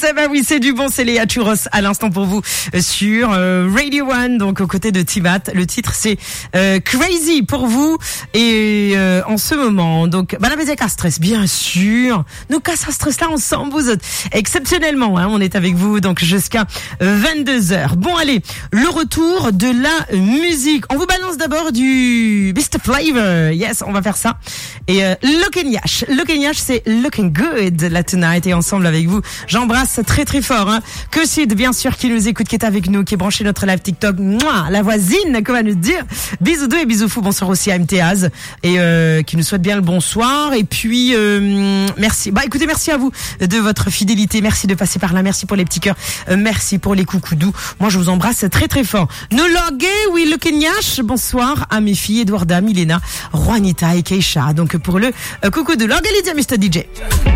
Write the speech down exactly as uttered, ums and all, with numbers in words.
Eh ben oui, c'est du bon, c'est Léa Churros à l'instant pour vous sur euh, Radio One, donc aux côtés de Timat. Le titre c'est euh, Crazy pour vous et euh, en ce moment, donc bah la musique à stress, bien sûr. Nous casse à stress là ensemble, vous autres. Exceptionnellement, hein, on est avec vous donc jusqu'à vingt-deux heures. Bon allez, le retour de la musique. On vous balance d'abord du mister Flavor. Yes, on va faire ça. Et euh, Looking Yash, Looking Yash, c'est Looking Good là tonight et ensemble avec vous. J'embrasse très très fort hein. Que Sid bien sûr qui nous écoute, qui est avec nous, qui est branché notre live TikTok. Mouah, la voisine, comment nous dire. Bisous doux et bisous fous. Bonsoir aussi à M T Az et euh, qui nous souhaite bien le bonsoir. Et puis euh, merci. Bah écoutez, merci à vous de votre fidélité. Merci de passer par là. Merci pour les petits cœurs. Euh, merci pour les coucous doux. Moi je vous embrasse très très fort. No Logé, oui Looking Yash. Bonsoir à mes filles Edwarda, Milena, Juanita et Keisha. Donc pour le euh, coucou de Logé, les mister D J.